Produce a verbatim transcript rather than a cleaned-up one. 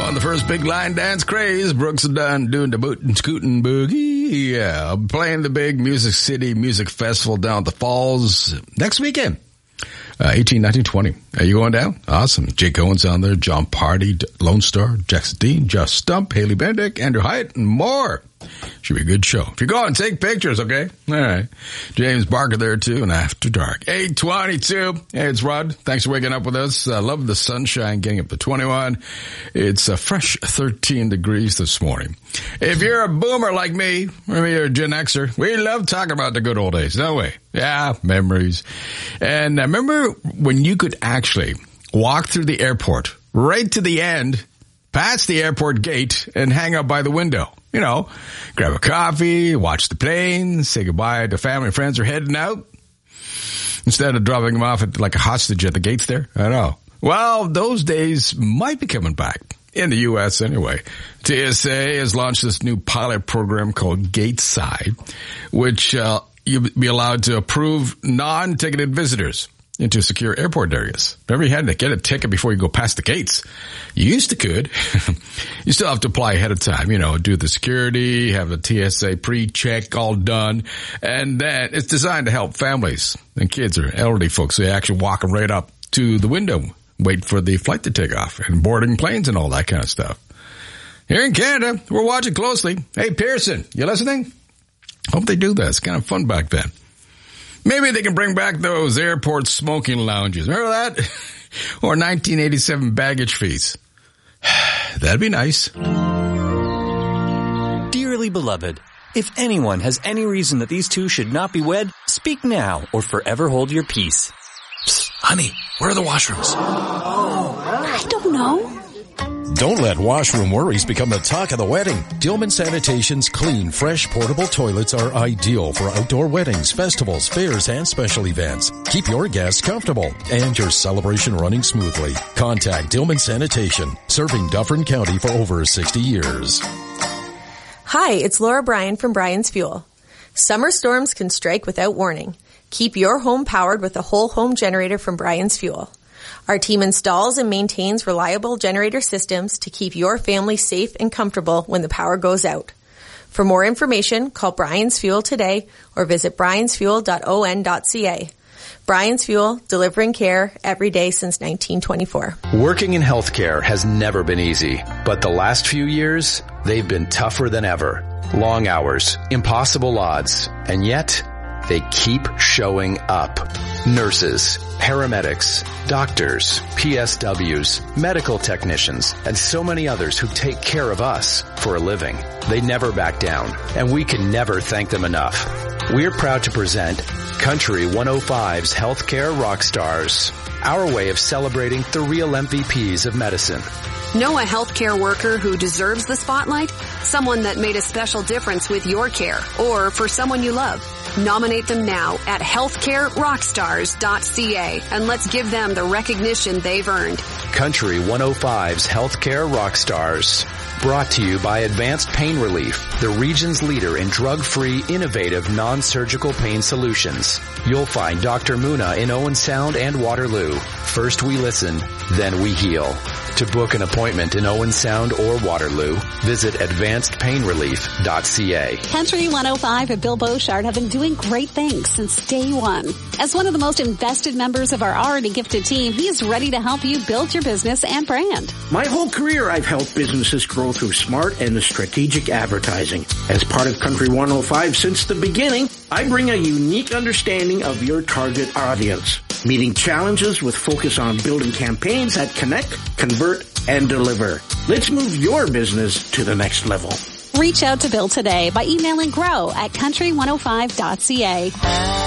on the first big line dance craze. Brooks and Dunn doing the boot and scootin' boogie. Yeah, playing the big Music City Music Festival down at the Falls next weekend. Uh, eighteen, nineteen, twenty. Are you going down? Awesome. Jake Owens on there, John Party, Lone Star, Jackson Dean, Josh Stump, Haley Bendick, Andrew Hyatt, and more. Should be a good show. If you go and take pictures, okay? All right. James Barker there, too, and After Dark. eight twenty-two. Hey, it's Rod. Thanks for waking up with us. I love the sunshine getting up to twenty-one. It's a fresh thirteen degrees this morning. If you're a boomer like me, maybe you're a Gen Xer, we love talking about the good old days, don't we? Yeah, memories. And I remember when you could actually walk through the airport right to the end, past the airport gate, and hang out by the window. You know, grab a coffee, watch the plane, say goodbye to family and friends who are heading out. Instead of dropping them off at, like a hostage at the gates there. I know. Well, those days might be coming back. In the U S anyway. T S A has launched this new pilot program called Gateside, which uh, you'll be allowed to approve non-ticketed visitors into secure airport areas. Remember, you had to get a ticket before you go past the gates. You used to could. You still have to apply ahead of time, you know, do the security, have a T S A pre-check all done, and then it's designed to help families and kids or elderly folks. So you actually walk them right up to the window, wait for the flight to take off, and boarding planes and all that kind of stuff. Here in Canada, we're watching closely. Hey, Pearson, you listening? Hope they do that. It's kind of fun back then. Maybe they can bring back those airport smoking lounges. Remember that? Or nineteen eighty-seven baggage fees. That'd be nice. Dearly beloved, if anyone has any reason that these two should not be wed, speak now or forever hold your peace. Psst, honey, where are the washrooms? I don't know. Don't let washroom worries become the talk of the wedding. Dillman Sanitation's clean, fresh, portable toilets are ideal for outdoor weddings, festivals, fairs, and special events. Keep your guests comfortable and your celebration running smoothly. Contact Dillman Sanitation, serving Dufferin County for over sixty years. Hi, it's Laura Bryan from Bryan's Fuel. Summer storms can strike without warning. Keep your home powered with a whole home generator from Bryan's Fuel. Our team installs and maintains reliable generator systems to keep your family safe and comfortable when the power goes out. For more information, call Bryan's Fuel today or visit bryans fuel dot o n dot c a. Bryan's Fuel, delivering care every day since nineteen twenty-four. Working in healthcare has never been easy, but the last few years, they've been tougher than ever. Long hours, impossible odds, and yet they keep showing up. Nurses, paramedics, doctors, P S Ws, medical technicians, and so many others who take care of us for a living. They never back down, and we can never thank them enough. We're proud to present Country one oh five's Healthcare Rock Stars, our way of celebrating the real M V Ps of medicine. Know a healthcare worker who deserves the spotlight? Someone that made a special difference with your care or for someone you love. Nominate them now at healthcare rock stars dot c a and let's give them the recognition they've earned. Country one oh five's Healthcare Rock Stars. Brought to you by Advanced Pain Relief, the region's leader in drug-free, innovative, non-surgical pain solutions. You'll find Doctor Muna in Owen Sound and Waterloo. First we listen, then we heal. To book an appointment in Owen Sound or Waterloo, visit advanced pain relief dot c a. Country one oh five and Bill Beauchard have been doing great things since day one. As one of the most invested members of our already gifted team, he is ready to help you build your business and brand. My whole career, I've helped businesses grow through smart and strategic advertising. As part of Country one oh five since the beginning, I bring a unique understanding of your target audience, meeting challenges with focus on building campaigns that connect, convert, and deliver. Let's move your business to the next level. Reach out to Bill today by emailing grow at country one oh five dot c a.